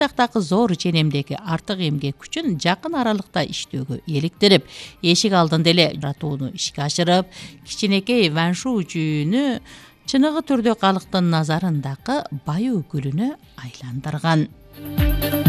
жактагы зор ченемдеги артык эмгек күчүн жакын аралыкта иштөөгө иликтирип, эшик алдында эле ратууну ишке ашырып, кичинекей ваншу жүйүнү чыныгы түрдө калктын назарындагы баюу гүлүнө айландырган.